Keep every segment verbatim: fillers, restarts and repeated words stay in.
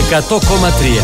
εκατό κόμμα τρία.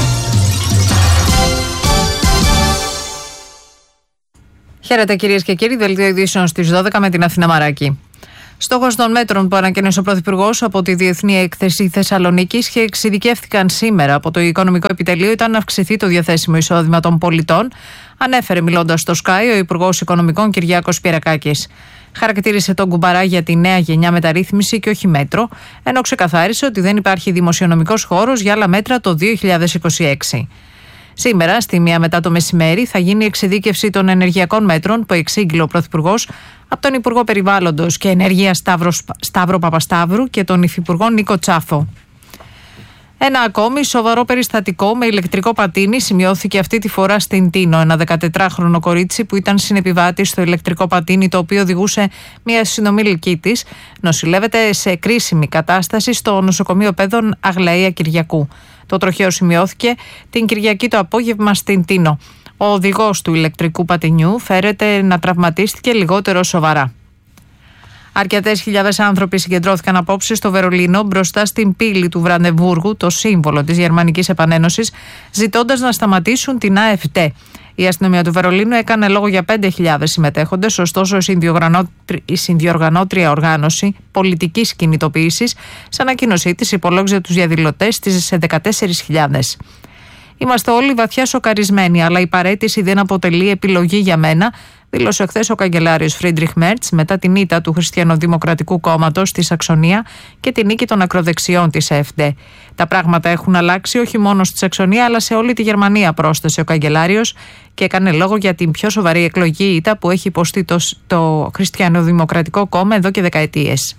Χαίρετε κυρίες και κύριοι, δελτίο ειδήσεων στις δώδεκα με την Αθήνα Μαράκη. Στόχος των μέτρων που ανακοίνωσε ο Πρωθυπουργός από τη Διεθνή Έκθεση Θεσσαλονίκης και εξειδικεύτηκαν σήμερα από το Οικονομικό Επιτελείο ήταν να αυξηθεί το διαθέσιμο εισόδημα των πολιτών, ανέφερε μιλώντας στο Sky ο Υπουργός Οικονομικών Κυριάκος Πιερακάκης. Χαρακτήρισε τον κουμπαρά για τη νέα γενιά μεταρρύθμιση και όχι μέτρο, ενώ ξεκαθάρισε ότι δεν υπάρχει δημοσιονομικός χώρος για άλλα μέτρα το δύο χιλιάδες είκοσι έξι. Σήμερα, στη μία μετά το μεσημέρι, θα γίνει η εξειδίκευση των ενεργειακών μέτρων που εξήγηλε ο Πρωθυπουργός από τον Υπουργό Περιβάλλοντος και Ενέργειας Σταύρο, Σταύρο Παπασταύρου και τον Υφυπουργό Νίκο Τσάφο. Ένα ακόμη σοβαρό περιστατικό με ηλεκτρικό πατίνι σημειώθηκε αυτή τη φορά στην Τίνο. Ένα δεκατετράχρονο κορίτσι που ήταν συνεπιβάτη στο ηλεκτρικό πατίνι, το οποίο οδηγούσε μια συνομήλικη της, νοσηλεύεται σε κρίσιμη κατάσταση στο νοσοκομείο Παιδών Αγλαία Κυριακού. Το τροχαίο σημειώθηκε την Κυριακή το απόγευμα στην Τίνο. Ο οδηγός του ηλεκτρικού πατινιού φέρεται να τραυματίστηκε λιγότερο σοβαρά. Αρκετές χιλιάδες άνθρωποι συγκεντρώθηκαν απόψε στο Βερολίνο μπροστά στην πύλη του Βραντεμβούργου, το σύμβολο της Γερμανικής Επανένωσης, ζητώντας να σταματήσουν την ΑΕΦΤ. Η αστυνομία του Βερολίνου έκανε λόγο για πέντε χιλιάδες συμμετέχοντες, ωστόσο η συνδιοργανώτρια οργάνωση πολιτικής κινητοποίησης, σε ανακοίνωσή της, υπολόγιζε τους διαδηλωτές σε δεκατέσσερις χιλιάδες. Είμαστε όλοι βαθιά σοκαρισμένοι, αλλά η παραίτηση δεν αποτελεί επιλογή για μένα, δήλωσε χθες ο καγκελάριος Φρίντριχ Μέρτς μετά την ήττα του Χριστιανοδημοκρατικού Κόμματος στη Σαξονία και την νίκη των ακροδεξιών της ΑΕΦΔ. Τα πράγματα έχουν αλλάξει όχι μόνο στη Σαξονία αλλά σε όλη τη Γερμανία, πρόσθεσε ο καγκελάριος και έκανε λόγο για την πιο σοβαρή εκλογή ήττα που έχει υποστεί το, το Χριστιανοδημοκρατικό Κόμμα εδώ και δεκαετίες.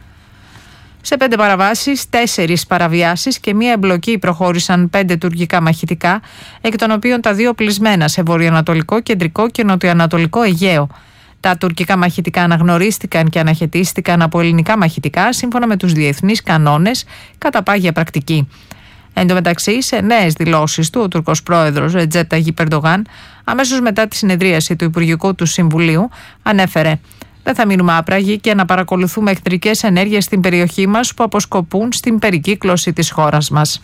Σε πέντε παραβάσεις, τέσσερις παραβιάσεις και μία εμπλοκή προχώρησαν πέντε τουρκικά μαχητικά, εκ των οποίων τα δύο πλεισμένα σε βορειοανατολικό, κεντρικό και νοτιοανατολικό Αιγαίο. Τα τουρκικά μαχητικά αναγνωρίστηκαν και αναχαιτίστηκαν από ελληνικά μαχητικά σύμφωνα με τους διεθνείς κανόνες κατά πάγια πρακτική. Εν τω μεταξύ, σε νέες δηλώσεις του, ο Τουρκός πρόεδρος Ρετζέπ Ταγιπ Ερντογάν, αμέσως μετά τη συνεδρίαση του Υπουργικού του Συμβουλίου, ανέφερε: «Δεν θα μείνουμε άπραγοι και να παρακολουθούμε εχθρικές ενέργειες στην περιοχή μας που αποσκοπούν στην περικύκλωση της χώρας μας».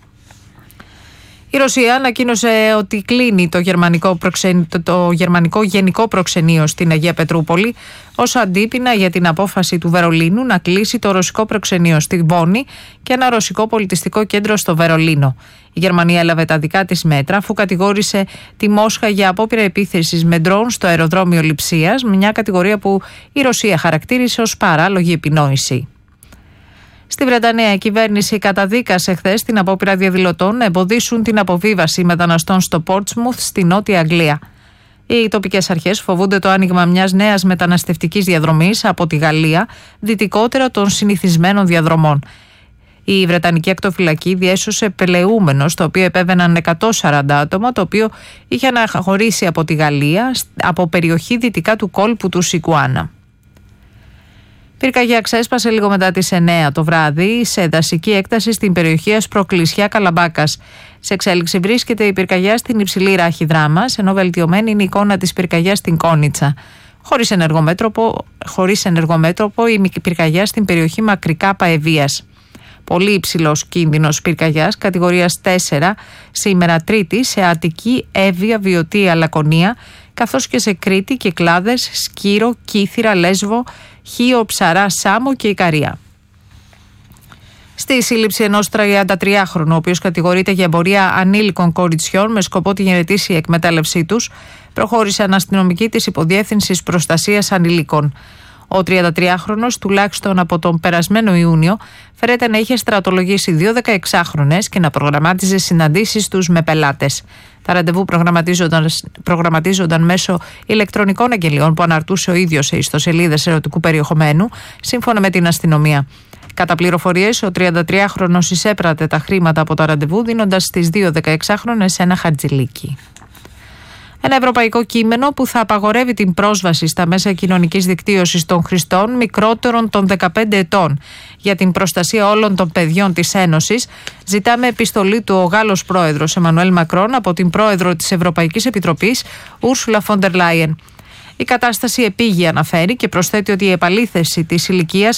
Η Ρωσία ανακοίνωσε ότι κλείνει το γερμανικό, προξεν... το γερμανικό γενικό προξενείο στην Αγία Πετρούπολη ως αντίπεινα για την απόφαση του Βερολίνου να κλείσει το ρωσικό προξενείο στη Βόνη και ένα ρωσικό πολιτιστικό κέντρο στο Βερολίνο. Η Γερμανία έλαβε τα δικά της μέτρα αφού κατηγόρησε τη Μόσχα για απόπειρα επίθεσης με ντρόουν στο αεροδρόμιο Λειψίας, μια κατηγορία που η Ρωσία χαρακτήρισε ως παράλογη επινόηση. Στη Βρετανία, η κυβέρνηση καταδίκασε χθες την απόπειρα διαδηλωτών να εμποδίσουν την αποβίβαση μεταναστών στο Πόρτσμουθ στη Νότια Αγγλία. Οι τοπικές αρχές φοβούνται το άνοιγμα μιας νέας μεταναστευτικής διαδρομής από τη Γαλλία, δυτικότερα των συνηθισμένων διαδρομών. Η Βρετανική ακτοφυλακή διέσωσε πελεούμενο, στο οποίο επέβαιναν εκατόν σαράντα άτομα, το οποίο είχε αναχωρήσει από τη Γαλλία, από περιοχή δυτικά του κόλπου του Σικουάνα. Πυρκαγιά ξέσπασε λίγο μετά τις εννέα το βράδυ σε δασική έκταση στην περιοχή Ασπροκλησιά Καλαμπάκας. Σε εξέλιξη βρίσκεται η πυρκαγιά στην υψηλή ράχη Δράμας, ενώ βελτιωμένη είναι η εικόνα της πυρκαγιάς στην Κόνιτσα. Χωρίς ενεργομέτωπο, χωρίς ενεργομέτωπο η πυρκαγιά στην περιοχή Μακρικά Παεβίας. Πολύ υψηλός κίνδυνος πυρκαγιάς κατηγορίας τέσσερα σήμερα Τρίτη σε Αττική, Εύβοια, Βιωτία, Λακωνία, καθώς και σε Κρήτη, Κυκλάδες, Σκύρο, Κύθυρα, Λέσβο, Χίο, Ψαρά, Σάμο και Ικαρία. Στη σύλληψη ενός τριαντατριάχρονου, ο οποίος κατηγορείται για εμπορία ανήλικων κοριτσιών με σκοπό τη γενετήσια εκμετάλλευσή τους, προχώρησαν αστυνομικοί της Υποδιεύθυνσης Προστασίας Ανηλίκων. Ο τριαντατριάχρονος, τουλάχιστον από τον περασμένο Ιούνιο, φέρεται να είχε στρατολογήσει δύο δεκαεξάχρονες και να προγραμμάτιζε συναντήσεις τους με πελάτες. Τα ραντεβού προγραμματίζονταν, προγραμματίζονταν μέσω ηλεκτρονικών αγγελιών που αναρτούσε ο ίδιος σε ιστοσελίδες ερωτικού περιεχομένου, σύμφωνα με την αστυνομία. Κατά πληροφορίες, ο τριαντατριάχρονος εισέπρατε τα χρήματα από τα ραντεβού, δίνοντας στις δύο δεκαεξάχρονες ένα χατζηλίκι. Ένα ευρωπαϊκό κείμενο που θα απαγορεύει την πρόσβαση στα μέσα κοινωνικής δικτύωσης των χρηστών μικρότερων των δεκαπέντε ετών για την προστασία όλων των παιδιών της Ένωσης, ζητά με επιστολή του ο Γάλλος πρόεδρος Εμμανουέλ Μακρόν από την πρόεδρο της Ευρωπαϊκής Επιτροπής Ούρσουλα φον ντερ Λάιεν. Η κατάσταση επίγει, αναφέρει, και προσθέτει ότι η επαλήθευση της ηλικίας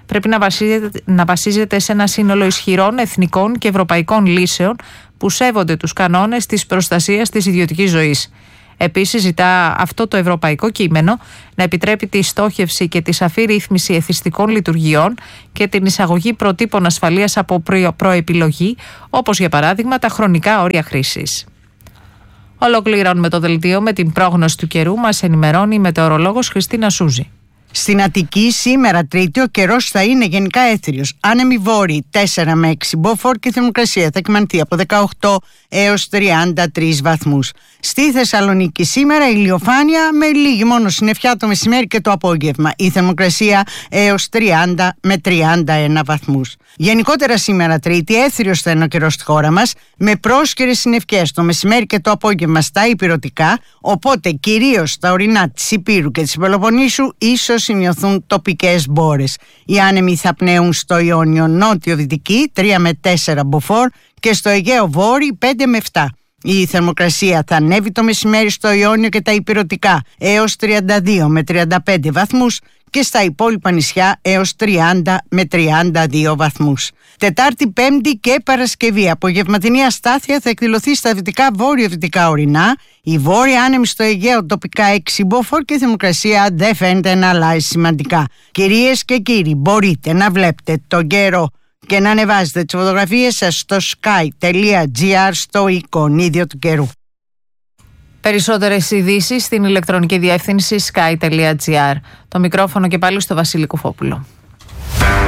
πρέπει να βασίζεται, να βασίζεται σε ένα σύνολο ισχυρών εθνικών και ευρωπαϊκών λύσεων που σέβονται τους κανόνες της προστασίας της ιδιωτικής ζωής. Επίσης, ζητά αυτό το ευρωπαϊκό κείμενο να επιτρέπει τη στόχευση και τη σαφή ρύθμιση εθιστικών λειτουργιών και την εισαγωγή προτύπων ασφαλείας από προεπιλογή, όπως για παράδειγμα τα χρονικά όρια χρήσης. Ολοκληρώνουμε το δελτίο με την πρόγνωση του καιρού. Μας ενημερώνει η μετεωρολόγος Χριστίνα Σούζη. Στην Αττική σήμερα Τρίτη ο καιρός θα είναι γενικά έθριος. Άνεμοι βόρειοι τέσσερα με έξι μποφόρ και η θερμοκρασία θα κυμανθεί από δεκαοκτώ έως τριάντα τρεις βαθμούς. Στη Θεσσαλονίκη σήμερα ηλιοφάνεια με λίγη μόνο συννεφιά το μεσημέρι και το απόγευμα. Η θερμοκρασία έως τριάντα με τριάντα ένα βαθμούς. Γενικότερα σήμερα Τρίτη έθριος θα είναι ο καιρός στη χώρα μας με πρόσκαιρες συννεφιές το μεσημέρι και το απόγευμα στα ηπειρωτικά, οπότε κυρίως στα ορεινά της Ηπείρου και της Πελοποννήσου ίσως σημειωθούν τοπικές μπόρες. Οι άνεμοι θα πνέουν στο Ιόνιο νότιο-δυτική τρία με τέσσερα μποφόρ και στο Αιγαίο βόρειο πέντε με επτά. Η θερμοκρασία θα ανέβει το μεσημέρι στο Ιόνιο και τα ηπειρωτικά έως τριάντα δύο με τριάντα πέντε βαθμούς και στα υπόλοιπα νησιά έως τριάντα με τριάντα δύο βαθμούς. Τετάρτη, Πέμπτη και Παρασκευή απογευματινή αστάθεια θα εκδηλωθεί στα δυτικά βόρειο-δυτικά ορεινά. Η βόρεια άνεμη στο Αιγαίο τοπικά έξι μποφόρ και η θερμοκρασία δεν φαίνεται να αλλάζει σημαντικά. Κυρίες και κύριοι, μπορείτε να βλέπετε τον καιρό και να ανεβάζετε τις φωτογραφίες σας στο sky τελεία gr στο εικονίδιο του καιρού. Περισσότερες ειδήσεις στην ηλεκτρονική διεύθυνση sky τελεία gr. Το μικρόφωνο και πάλι στο Βασίλη Κουφόπουλο.